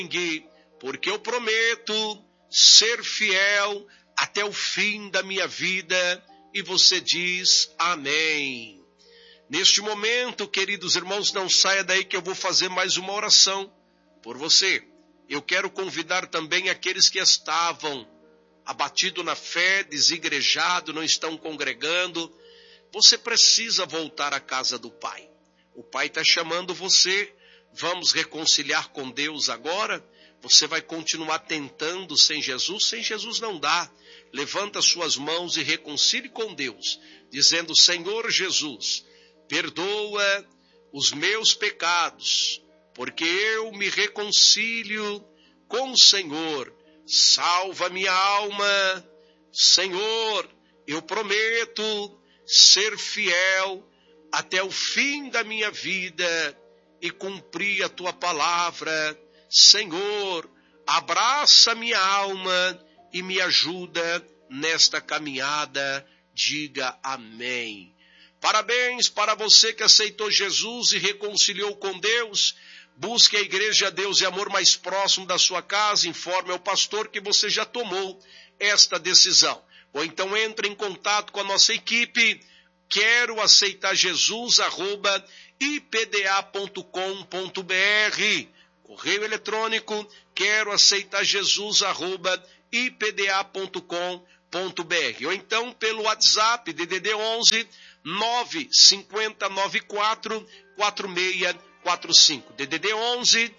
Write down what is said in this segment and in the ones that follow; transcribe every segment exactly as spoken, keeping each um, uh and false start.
porque eu prometo ser fiel até o fim da minha vida. E você diz amém. Neste momento, queridos irmãos, não saia daí que eu vou fazer mais uma oração por você. Eu quero convidar também aqueles que estavam abatidos na fé, desigrejados, não estão congregando. Você precisa voltar à casa do Pai. O Pai está chamando você. Vamos reconciliar com Deus agora? Você vai continuar tentando sem Jesus? Sem Jesus não dá. Levanta suas mãos e reconcilie com Deus, dizendo: Senhor Jesus, perdoa os meus pecados, porque eu me reconcilio com o Senhor. Salva minha alma. Senhor, eu prometo ser fiel até o fim da minha vida e cumprir a tua palavra. Senhor, abraça minha alma e me ajuda nesta caminhada. Diga amém. Parabéns para você que aceitou Jesus e reconciliou com Deus. Busque a Igreja Deus e Amor mais próximo da sua casa. Informe ao pastor que você já tomou esta decisão. Ou então entre em contato com a nossa equipe. Quero aceitar Jesus, arroba i p d a ponto com ponto b r. Correio eletrônico, quero aceitar Jesus, arroba i p d a ponto com ponto b r. Ou então pelo WhatsApp, D D D onze, nove cinco zero nove quatro, quatro seis quatro cinco. D D D onze,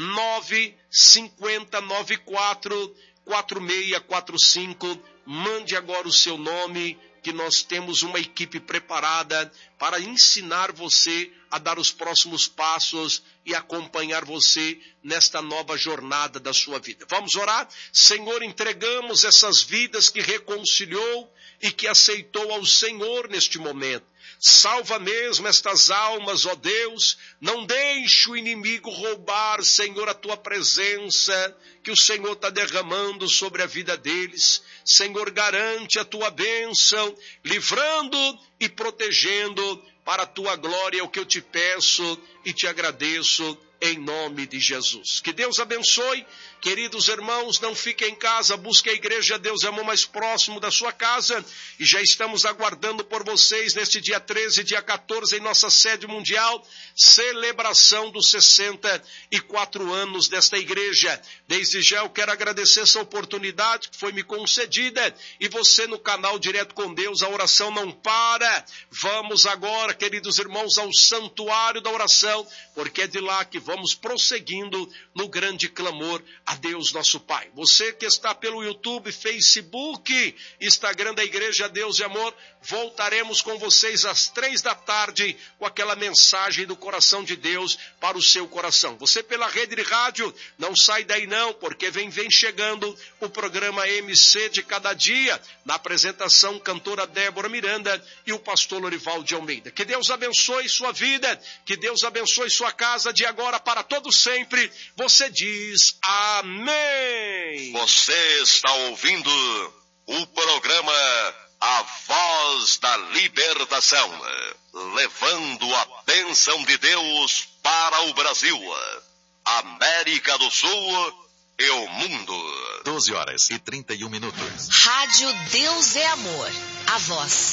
nove cinco zero nove quatro, quatro seis quatro cinco. Mande agora o seu nome, que nós temos uma equipe preparada para ensinar você a dar os próximos passos e acompanhar você nesta nova jornada da sua vida. Vamos orar? Senhor, entregamos essas vidas que reconciliou e que aceitou ao Senhor neste momento. Salva mesmo estas almas, ó Deus. Não deixe o inimigo roubar, Senhor, a tua presença que o Senhor está derramando sobre a vida deles. Senhor, garante a tua bênção, livrando e protegendo para a tua glória. É o que eu te peço e te agradeço em nome de Jesus. Que Deus abençoe. Queridos irmãos, não fiquem em casa, busque a Igreja Deus e Amor mais próximo da sua casa, e já estamos aguardando por vocês neste dia treze e dia quatorze em nossa sede mundial, celebração dos sessenta e quatro anos desta igreja. Desde já eu quero agradecer essa oportunidade que foi me concedida, e você no canal Direto com Deus, a oração não para. Vamos agora, queridos irmãos, ao santuário da oração, porque é de lá que vamos prosseguindo no grande clamor a Deus nosso Pai. Você que está pelo YouTube, Facebook, Instagram da Igreja Deus e Amor, voltaremos com vocês às três da tarde com aquela mensagem do coração de Deus para o seu coração. Você pela rede de rádio, não sai daí não, porque vem, vem chegando o programa M C de cada dia, na apresentação cantora Débora Miranda e o pastor Lorival de Almeida. Que Deus abençoe sua vida, que Deus abençoe sua casa de agora para todo sempre. Você diz amém. Você está ouvindo o programa A Voz da Libertação, levando a bênção de Deus para o Brasil, América do Sul e o mundo. doze horas e trinta e um minutos. Rádio Deus é Amor, a voz